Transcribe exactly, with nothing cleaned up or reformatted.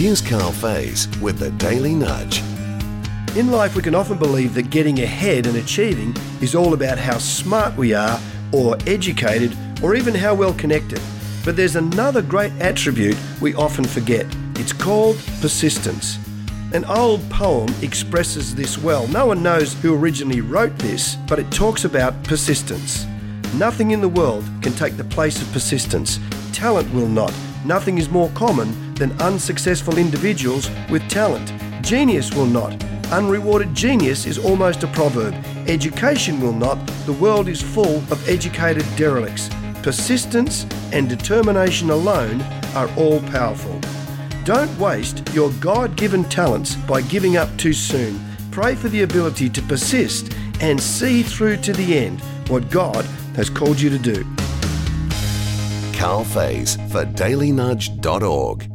Here's Carl Faze with the Daily Nudge. In life, we can often believe that getting ahead and achieving is all about how smart we are, or educated, or even how well connected. But there's another great attribute we often forget. It's called persistence. An old poem expresses this well. No one knows who originally wrote this, but it talks about persistence. Nothing in the world can take the place of persistence. Talent will not. Nothing is more common than unsuccessful individuals with talent. Genius will not. Unrewarded genius is almost a proverb. Education will not. The world is full of educated derelicts. Persistence and determination alone are all powerful. Don't waste your God-given talents by giving up too soon. Pray for the ability to persist and see through to the end what God has called you to do. Carl Faze for daily nudge dot org.